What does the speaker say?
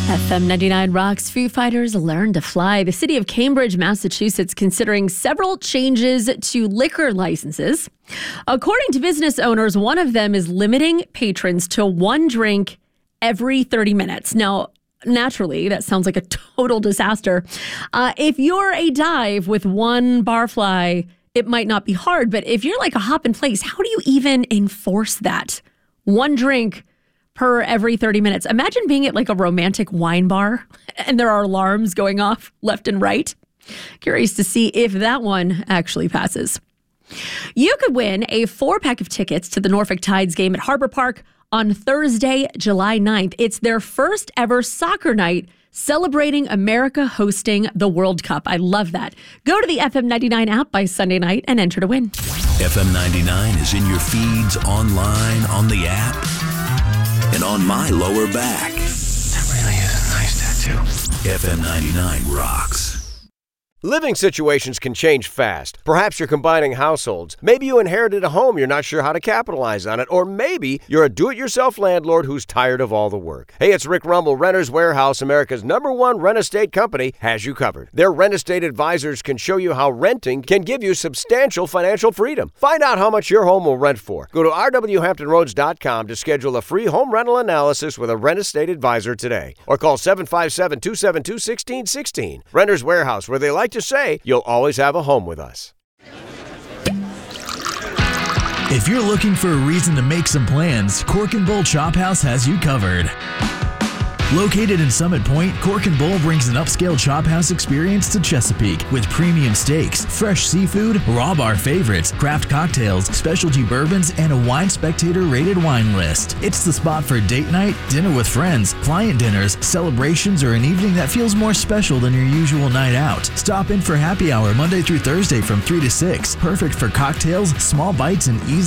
FM 99 rocks. Foo Fighters Learn to Fly. The city of Cambridge, Massachusetts, considering several changes to liquor licenses. According to business owners, one of them is limiting patrons to one drink every 30 minutes. Now, naturally, that sounds like a total disaster. If you're a dive with one barfly, it might not be hard. But if you're like a Hop in Place, how do you even enforce that? One drink per every 30 minutes. Imagine being at like a romantic wine bar and there are alarms going off left and right. Curious to see if that one actually passes. You could win a 4-pack of tickets to the Norfolk Tides game at Harbor Park on Thursday, July 9th. It's their first ever soccer night celebrating America hosting the World Cup. I love that. Go to the FM 99 app by Sunday night and enter to win. FM 99 is in your feeds, online, on the app, and on my lower back. That really is a nice tattoo. FM 99 rocks. Living situations can change fast. Perhaps you're combining households. Maybe you inherited a home you're not sure how to capitalize on it. Or maybe you're a do-it-yourself landlord who's tired of all the work. Hey, it's Rick Rumble. Renters Warehouse, America's #1 rent estate company, has you covered. Their rent estate advisors can show you how renting can give you substantial financial freedom. Find out how much your home will rent for. Go to rwhamptonroads.com to schedule a free home rental analysis with a rent estate advisor today. Or call 757-272-1616. Renters Warehouse, where they like to say you'll always have a home with us. If you're looking for a reason to make some plans, Cork and Bull Chop House has you covered. Located in Summit Point, Cork and Bull brings an upscale chop house experience to Chesapeake with premium steaks, fresh seafood, raw bar favorites, craft cocktails, specialty bourbons, and a Wine Spectator rated wine list. It's the spot for date night, dinner with friends, client dinners, celebrations, or an evening that feels more special than your usual night out. Stop in for happy hour Monday through Thursday from 3 to 6. Perfect for cocktails, small bites, and easy